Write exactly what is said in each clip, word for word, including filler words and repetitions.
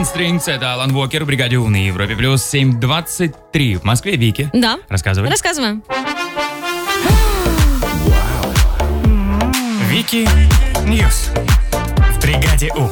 Strings, это Алан Уокер в бригаде У на Европе плюс. Семь двадцать три в Москве. Вики. Да. Рассказывай. Рассказываем. Вики Ньюс в бригаде У.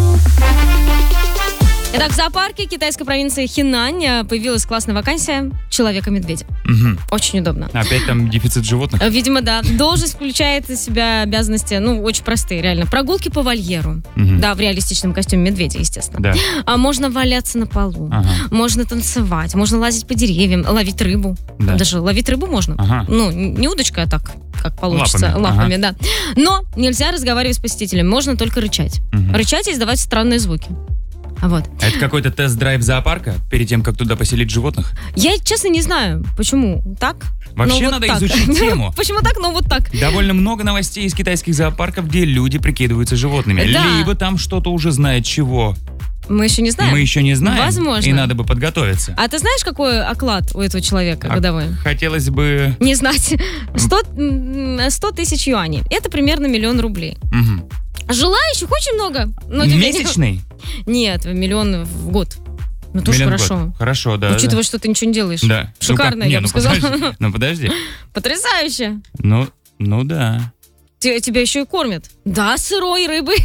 Итак, в зоопарке китайской провинции Хинань появилась классная вакансия Человека-медведя. Угу. Очень удобно. Опять там дефицит животных? Видимо, да. Должность включает в себя обязанности, ну, очень простые, реально. Прогулки по вольеру. Угу. Да, в реалистичном костюме медведя, естественно. Да. А можно валяться на полу. Ага. Можно танцевать. Можно лазить по деревьям, ловить рыбу. Да. Даже ловить рыбу можно. Ага. Ну, не удочкой, а так, как получится. Лапами. Лапами, Ага. да. Но нельзя разговаривать с посетителем. Можно только рычать. Угу. Рычать и издавать странные звуки. Вот. Это какой-то тест-драйв зоопарка перед тем, как туда поселить животных? Я, честно, не знаю, почему так. Вообще но вот надо так. изучить тему. Почему так, но вот так. Довольно много новостей из китайских зоопарков, где люди прикидываются животными. Да. Либо там что-то уже знает чего. Мы еще не знаем. Мы еще не знаем. Возможно. И надо бы подготовиться. А ты знаешь, какой оклад у этого человека А годовой? Хотелось бы... Не знать. сто тысяч юаней. Это примерно миллион рублей. Мгм. Желающих очень много. Но тем не менее- Месячный? Нет, миллион в год. Ну, тоже Миллион в хорошо. год. Хорошо, да. Учитывая, да. что ты ничего не делаешь. Да. Шикарно, Ну, как- я не, бы ну, сказала. подожди. Ну, подожди. Потрясающе. Ну, ну да. Те- Тебя еще и кормят. Да, сырой рыбой.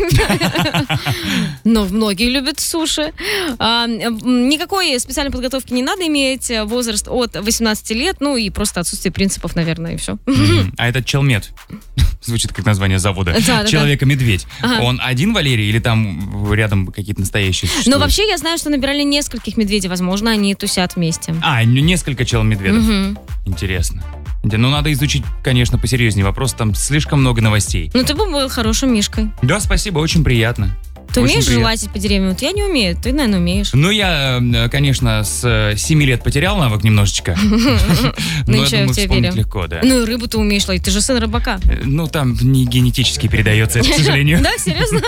Но многие любят суши. А, м, Никакой специальной подготовки не надо иметь. Возраст от восемнадцати лет. Ну и просто отсутствие принципов, наверное, и все. Мгм. А этот челмед, звучит как название завода, Да-да-да. Человека-медведь, Ага. он один, Валерий, или там рядом какие-то настоящие Но существуют? вообще я знаю, что набирали нескольких медведей. Возможно, они тусят вместе. А, н- несколько челмедведов. Мгм. Интересно. Инте- Ну, надо изучить, конечно, посерьезнее вопрос. Там слишком много новостей. Ну, ты бы был хорошим мишкой. Да, спасибо, очень приятно. Ты Очень умеешь же приятно. лазить по деревьям? Вот я не умею. Ты, наверное, умеешь. Ну, я, э, конечно, с э, семи лет потерял навык немножечко. Но я ничего, я думаю, в тебя вспомнить верю. легко, да. Ну и рыбу ты умеешь ловить. Ты же сын рыбака. Э, Ну, там не генетически передается это, к сожалению. Да, серьезно?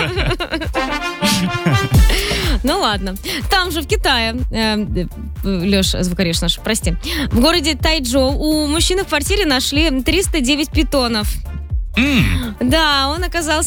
Ну ладно. Там же в Китае, Леш, звукореж наш, прости, в городе Тайчжоу у мужчины в квартире нашли триста девять питонов. М. Да, он оказался